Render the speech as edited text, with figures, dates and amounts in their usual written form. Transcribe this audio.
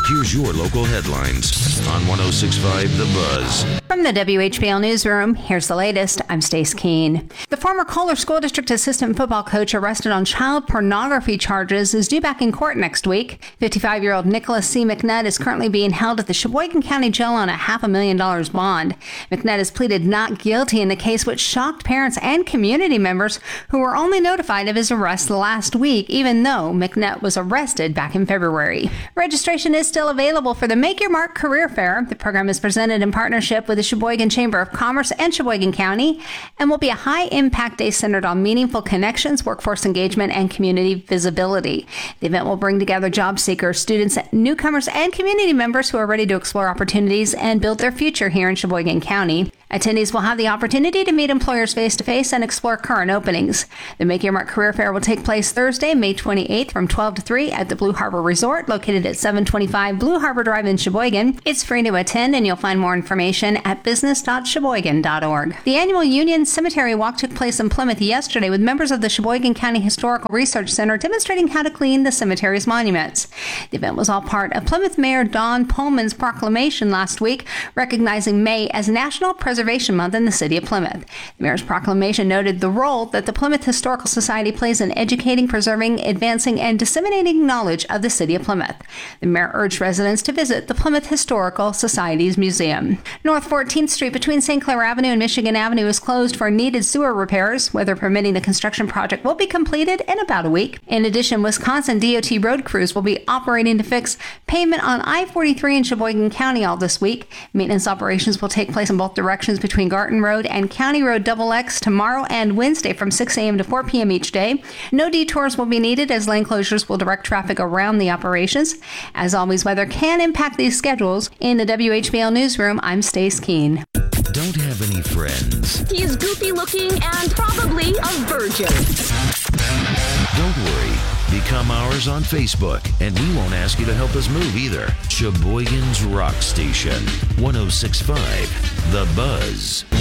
Here's your local headlines on 106.5 The Buzz. From the WHBL Newsroom, here's the latest. I'm Stace Keene. The former Kohler School District assistant football coach arrested on child pornography charges is due back in court next week. 55-year-old Nicholas C. McNutt is currently being held at the Sheboygan County Jail on a $500,000 bond. McNutt has pleaded not guilty in the case, which shocked parents and community members who were only notified of his arrest last week, even though McNutt was arrested back in February. Registration is still available for the Make Your Mark Career Fair. The program is presented in partnership with the Sheboygan Chamber of Commerce and Sheboygan County and will be a high-impact day centered on meaningful connections, workforce engagement, and community visibility. The event will bring together job seekers, students, newcomers, and community members who are ready to explore opportunities and build their future here in Sheboygan County. Attendees will have the opportunity to meet employers face-to-face and explore current openings. The Make Your Mark Career Fair will take place Thursday, May 28th from 12 to 3 at the Blue Harbor Resort, located at 725 Blue Harbor Drive in Sheboygan. It's free to attend, and you'll find more information at business.sheboygan.org. The annual Union Cemetery Walk took place in Plymouth yesterday with members of the Sheboygan County Historical Research Center demonstrating how to clean the cemetery's monuments. The event was all part of Plymouth Mayor Don Pullman's proclamation last week, recognizing May as National Preservation Month in the city of Plymouth. The mayor's proclamation noted the role that the Plymouth Historical Society plays in educating, preserving, advancing, and disseminating knowledge of the city of Plymouth. The mayor urged residents to visit the Plymouth Historical Society's museum. North 14th Street between St. Clair Avenue and Michigan Avenue is closed for needed sewer repairs. Weather permitting, the construction project will be completed in about a week. In addition, Wisconsin DOT road crews will be operating to fix pavement on I-43 in Sheboygan County all this week. Maintenance operations will take place in both directions between Garton Road and County Road XX tomorrow and Wednesday from 6 a.m. to 4 p.m. each day. No detours will be needed as lane closures will direct traffic around the operations. As always, weather can impact these schedules. In the WHBL Newsroom, I'm Stace Keene. Don't have any friends? He's goofy looking and probably a virgin. Don't worry. Become ours on Facebook, and we won't ask you to help us move either. Sheboygan's Rock Station, 106.5 The Buzz.